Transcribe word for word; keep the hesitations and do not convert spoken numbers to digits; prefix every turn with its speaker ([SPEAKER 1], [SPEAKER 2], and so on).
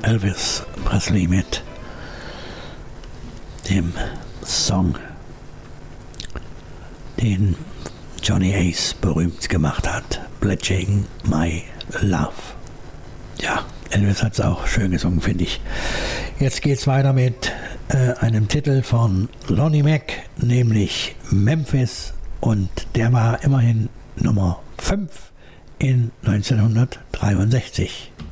[SPEAKER 1] Elvis Presley mit dem Song, den Johnny Ace berühmt gemacht hat, Pledging My Love. Ja, Elvis hat es auch schön gesungen, finde ich. Jetzt geht's weiter mit äh, einem Titel von Lonnie Mac, nämlich Memphis, und der war immerhin Nummer fünf in neunzehnhundertdreiundsechzig.